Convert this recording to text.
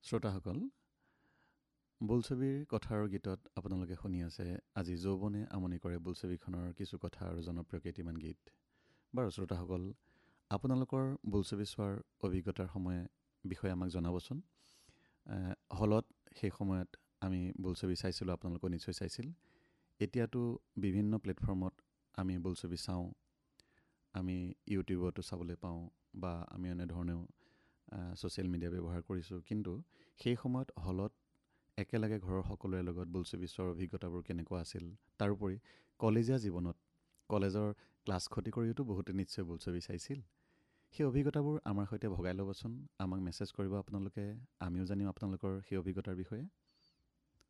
শ্ৰোতাসকল, বোলছবিৰ কথা আৰু গীতত আপোনালোকে শুনি আছে আজি যৌৱনে আমনি কৰে বোলছবিখনৰ কিছু কথা আৰু জনপ্ৰিয় কেইটিমান গীত। বাৰু শ্ৰোতাসকল, আপোনালোকৰ বোলছবি চোৱাৰ অভিজ্ঞতাৰ বিষয়ে আমাক জনাবচোন। হলত সেই সময়ত আমি বোলছবি চাইছিলোঁ, আপোনালোকে নিশ্চয় চাইছিল। এতিয়াতো বিভিন্ন প্লেটফৰ্মত আমি বোলছবি চাওঁ, আমি ইউটিউবতো চাবলৈ পাওঁ বা আমি এনেধৰণেও ছ'চিয়েল মিডিয়া ব্যৱহাৰ কৰিছোঁ। কিন্তু সেই সময়ত হলত একেলগে ঘৰৰ সকলোৰে লগত বোলছবি চোৱাৰ অভিজ্ঞতাবোৰ কেনেকুৱা আছিল, তাৰোপৰি কলেজীয়া জীৱনত কলেজৰ ক্লাছ ক্ষতি কৰিওতো বহুতে নিশ্চয় বোলছবি চাইছিল। সেই অভিজ্ঞতাবোৰ আমাৰ সৈতে ভগাই ল'বচোন, আমাক মেছেজ কৰিব আপোনালোকে, আমিও জানিম আপোনালোকৰ সেই অভিজ্ঞতাৰ বিষয়ে।